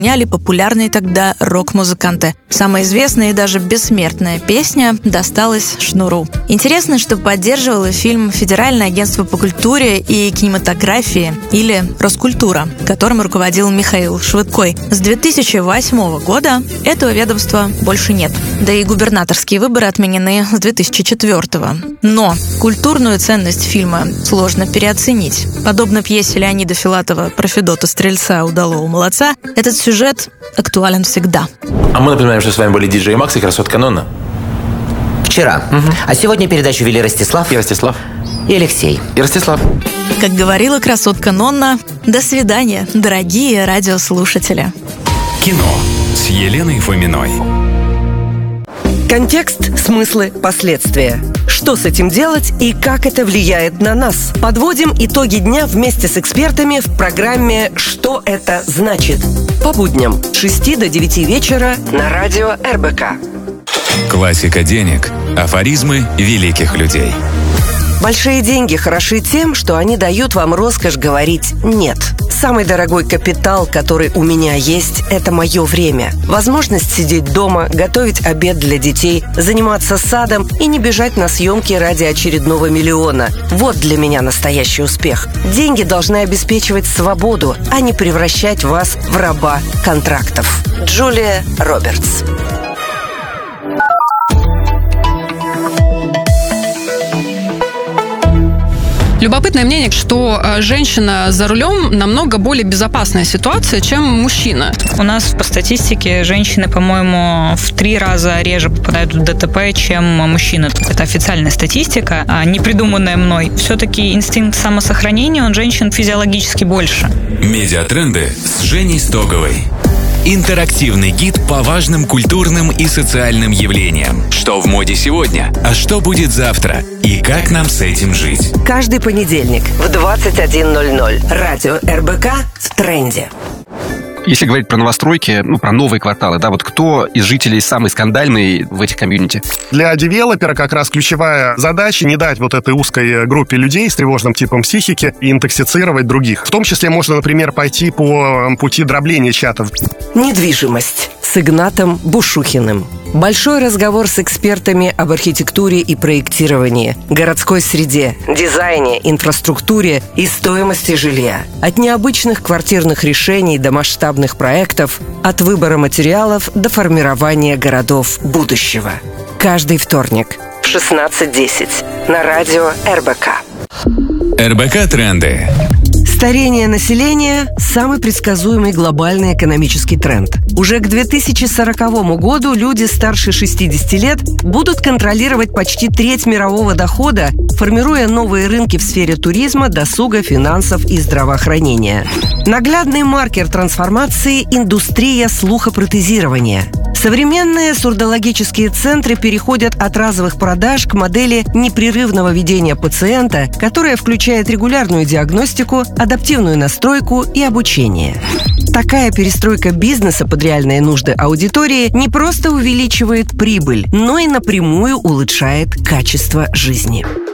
исполняли популярные тогда рок-музыканты. Самая известная и даже бессмертная песня досталась Шнуру. Интересно, что поддерживало фильм Федеральное агентство по культуре и кинематографии, или Роскультура, которым руководил Михаил Швыдкой. С 2008 года этого ведомства больше нет. Да и губернаторские выборы отменены с 2004. Но культурную ценность фильма сложно переоценить. Подобно пьесе Леонида Филатова про Федота Стрельца «Удалого молодца», этот сюжет актуален всегда. А мы напоминаем, что с вами были диджей Макс и красотка Нонна. Вчера. А сегодня передачу вели Ростислав. И Ростислав. И Алексей. И Ростислав. Как говорила красотка Нонна, до свидания, дорогие радиослушатели. Кино с Еленой Фоминой. Контекст, смыслы, последствия. Что с этим делать и как это влияет на нас? Подводим итоги дня вместе с экспертами в программе «Что это значит?» По будням с 6 до 9 вечера на радио РБК. Классика денег. Афоризмы великих людей. Большие деньги хороши тем, что они дают вам роскошь говорить «нет». Самый дорогой капитал, который у меня есть, это мое время. Возможность сидеть дома, готовить обед для детей, заниматься садом и не бежать на съемки ради очередного миллиона. Вот для меня настоящий успех. Деньги должны обеспечивать свободу, а не превращать вас в раба контрактов. Джулия Робертс. Любопытное мнение, что женщина за рулем намного более безопасная ситуация, чем мужчина. У нас по статистике женщины, по-моему, в 3 раза реже попадают в ДТП, чем мужчины. Это официальная статистика, не придуманная мной. Все-таки инстинкт самосохранения, он женщин физиологически больше. Медиатренды с Женей Стоговой. Интерактивный гид по важным культурным и социальным явлениям. Что в моде сегодня, а что будет завтра? И как нам с этим жить? Каждый понедельник в 21:00. Радио РБК в тренде. Если говорить про новостройки, про новые кварталы, вот кто из жителей самый скандальный в этих комьюнити? Для девелопера как раз ключевая задача не дать вот этой узкой группе людей с тревожным типом психики интоксицировать других. В том числе можно, например, пойти по пути дробления чатов. Недвижимость с Игнатом Бушухиным. Большой разговор с экспертами об архитектуре и проектировании, городской среде, дизайне, инфраструктуре и стоимости жилья. От необычных квартирных решений до масштабных проектов, от выбора материалов до формирования городов будущего. Каждый вторник в 16:10 на радио РБК. РБК Тренды. Старение населения – самый предсказуемый глобальный экономический тренд. Уже к 2040 году люди старше 60 лет будут контролировать почти треть мирового дохода, формируя новые рынки в сфере туризма, досуга, финансов и здравоохранения. Наглядный маркер трансформации – индустрия слухопротезирования. Современные сурдологические центры переходят от разовых продаж к модели непрерывного ведения пациента, которая включает регулярную диагностику, адаптивную настройку и обучение. Такая перестройка бизнеса под реальные нужды аудитории не просто увеличивает прибыль, но и напрямую улучшает качество жизни.